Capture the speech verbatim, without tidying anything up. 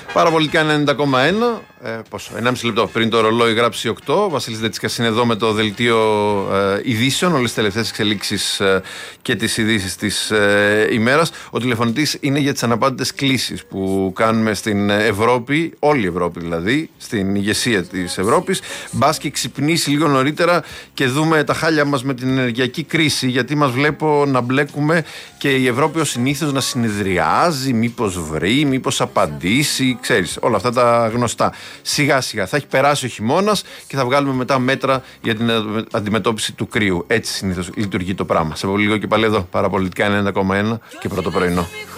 Παραπολιτικά ενενήντα κόμμα ένα. Ε, πόσο, ενάμιση λεπτό πριν το ρολόι γράψει οκτώ. Ο Βασίλης Δέτσικας είναι εδώ με το δελτίο ε, ειδήσεων, όλες τις τελευταίες εξελίξεις ε, και τις ειδήσεις της ε, ημέρας. Ο τηλεφωνητής είναι για τις αναπάντητες κλήσεις που κάνουμε στην Ευρώπη, όλη η Ευρώπη δηλαδή, στην ηγεσία της Ευρώπης. Μπας και ξυπνήσει λίγο νωρίτερα και δούμε τα χάλια μας με την ενεργειακή κρίση, γιατί μας βλέπω να μπλέκουμε και η Ευρώπη ως συνήθως να συνεδριάζει, μήπως βρει, μήπως απαντήσει, ξέρεις, όλα αυτά τα γνωστά. Σιγά σιγά θα έχει περάσει ο χειμώνας και θα βγάλουμε μετά μέτρα για την αντιμετώπιση του κρύου. Έτσι συνήθως λειτουργεί το πράγμα. Σε πολύ λίγο και πάλι εδώ, Παραπολιτικά ενενήντα κόμμα ένα και πρώτο πρωινό.